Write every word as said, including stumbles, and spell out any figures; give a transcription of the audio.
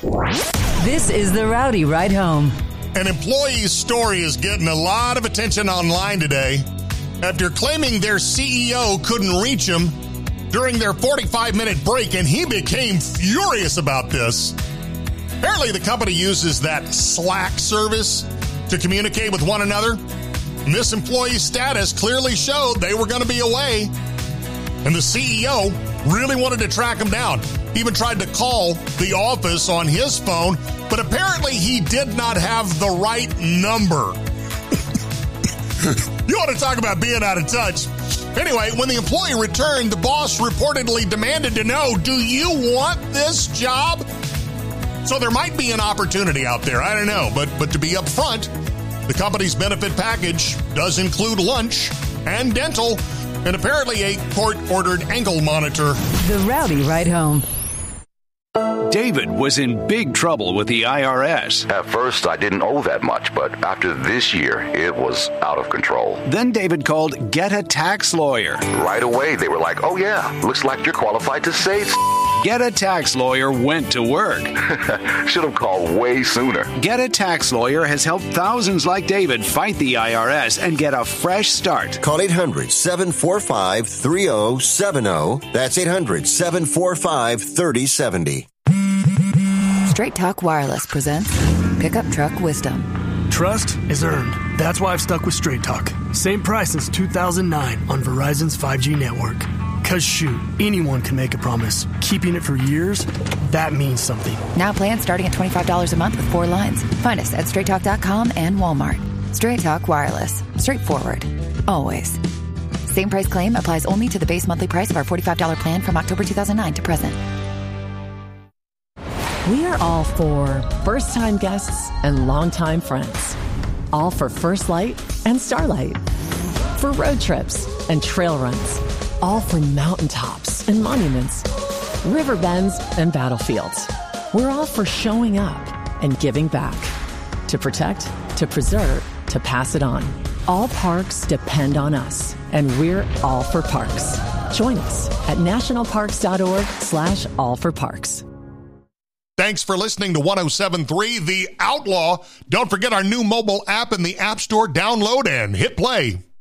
This is the Rowdy Ride Home. An employee's story is getting a lot of attention online today after claiming their C E O couldn't reach him during their forty-five minute break, and he became furious about this. Apparently, the company uses that Slack service to communicate with one another. And this employee's status clearly showed they were going to be away. And the C E O really wanted to track him down. He even tried to call the office on his phone, but apparently he did not have the right number. You want to talk about being out of touch. Anyway, when the employee returned, the boss reportedly demanded to know, do you want this job? So there might be an opportunity out there. I don't know. But, but to be upfront, the company's benefit package does include lunch and dental and apparently a court-ordered ankle monitor. The Rowdy Ride Home. David was in big trouble with the I R S. At first, I didn't owe that much, but after this year, it was out of control. Then David called Get a Tax Lawyer. Right away, they were like, oh yeah, looks like you're qualified to save. Get a Tax Lawyer went to work. Should have called way sooner. Get a Tax Lawyer has helped thousands like David fight the I R S and get a fresh start. Call eight hundred, seven four five, three oh seven oh. That's eight hundred, seven four five, three oh seven oh. Straight Talk Wireless presents Pickup Truck Wisdom. Trust is earned. That's why I've stuck with Straight Talk. Same price since two thousand nine on Verizon's five G network. Cause shoot, anyone can make a promise. Keeping it for years, that means something. Now plans starting at twenty-five dollars a month with four lines. Find us at straight talk dot com and Walmart. Straight Talk Wireless. Straightforward. Always. Same price claim applies only to the base monthly price of our forty-five dollars plan from October two thousand nine to present. We are all for first-time guests and longtime friends. All for First Light and Starlight. For road trips and trail runs. All for mountaintops and monuments. River bends and battlefields. We're all for showing up and giving back. To protect, to preserve, to pass it on. All parks depend on us, and we're all for parks. Join us at nationalparks.org slash all for parks. Thanks for listening to one oh seven point three The Outlaw. Don't forget our new mobile app in the App Store. Download and hit play.